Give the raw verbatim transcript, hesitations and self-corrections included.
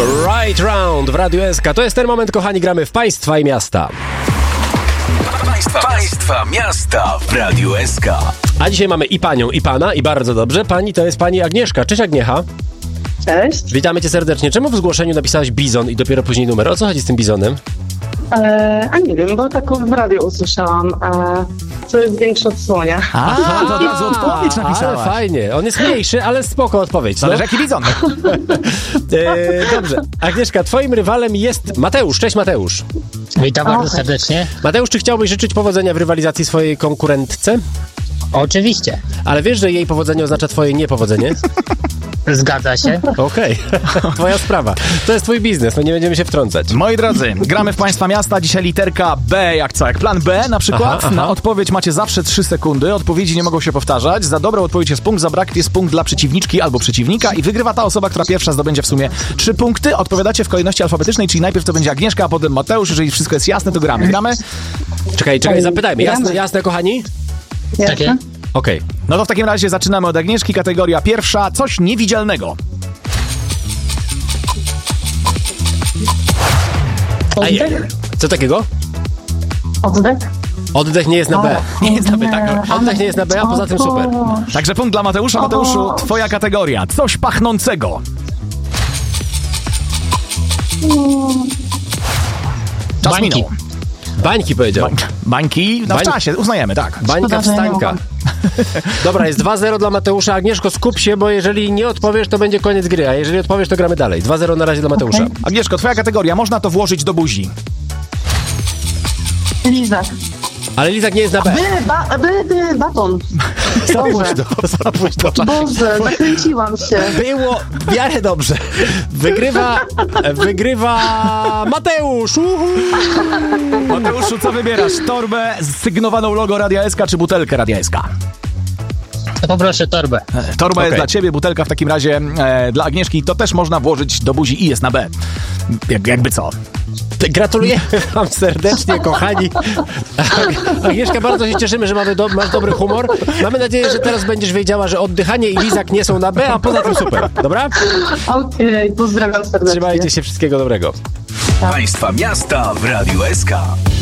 Right Round w Radiu S K. To jest ten moment, kochani, gramy w Państwa i Miasta. Państwa, państwa miasta w Radiu S K. A dzisiaj mamy i panią, i pana, i bardzo dobrze. Pani to jest pani Agnieszka. Cześć, Agniecha. Cześć. Witamy cię serdecznie. Czemu w zgłoszeniu napisałaś bizon i dopiero później numer? O co chodzi z tym bizonem? E, a nie wiem, bo taką w radiu usłyszałam, e, co jest większe od słonia. A, to od razu odpowiedź napisałaś. Ale fajnie. On jest mniejszy, ale spoko odpowiedź. Zależy No. jaki bizon. E, dobrze. Agnieszka, twoim rywalem jest Mateusz. Cześć, Mateusz. Witam bardzo Okej. serdecznie. Mateusz, czy chciałbyś życzyć powodzenia w rywalizacji swojej konkurentce? Oczywiście. Ale wiesz, że jej powodzenie oznacza twoje niepowodzenie? Zgadza się. Okej. Twoja sprawa. To jest twój biznes, no nie będziemy się wtrącać. Moi drodzy, gramy w Państwa miasta. Dzisiaj literka B, jak co? Jak plan B na przykład. Aha, aha. Na odpowiedź macie zawsze trzy sekundy. Odpowiedzi nie mogą się powtarzać. Za dobrą odpowiedź jest punkt, za brak jest punkt dla przeciwniczki albo przeciwnika i wygrywa ta osoba, która pierwsza zdobędzie w sumie trzy punkty. Odpowiadacie w kolejności alfabetycznej, czyli najpierw to będzie Agnieszka, a potem Mateusz. Jeżeli wszystko jest jasne, to gramy. Gramy? Czekaj, czekaj, zapytajmy. Jasne, jasne, kochani? Takie? Okej. No to w takim razie zaczynamy od Agnieszki. Kategoria pierwsza. Coś niewidzialnego. Ej, co takiego? Oddech? Oddech nie jest na B. Nie jest na B, tak. Oddech nie jest na B, a poza tym super. Także punkt dla Mateusza. Mateuszu, twoja kategoria. Coś pachnącego. Czas Bańki. minął. Bańki powiedział. Bańki? No w Bań- czasie, uznajemy, tak. Bańka Szkoda, że nie wstańka. mogłam. Dobra, jest dwa zero dla Mateusza. Agnieszko, skup się, bo jeżeli nie odpowiesz, to będzie koniec gry, a jeżeli odpowiesz, to gramy dalej. dwa zero na razie dla Mateusza. Okej. Agnieszko, twoja kategoria. Można to włożyć do buzi. Lizak. Ale Lizak nie jest na B. By, ba, by, by, baton. Boże, Zapuść to. Boże, zakręciłam się. Było w miarę dobrze. Wygrywa, wygrywa Mateusz. Uhu. Mateuszu, co wybierasz? Torbę z sygnowaną logo Radia S K czy butelkę Radia S K? To poproszę torbę. Torba Okej. jest dla ciebie, butelka w takim razie e, dla Agnieszki. To też można włożyć do buzi i jest na B. Jak, jakby co? Gratuluję wam serdecznie, kochani. Agnieszka, bardzo się cieszymy, że mamy do, masz dobry humor. Mamy nadzieję, że teraz będziesz wiedziała, że oddychanie i Lizak nie są na B, a poza tym super. Dobra? Okej, pozdrawiam serdecznie. Trzymajcie się, wszystkiego dobrego. Państwa miasta w Radiu S K.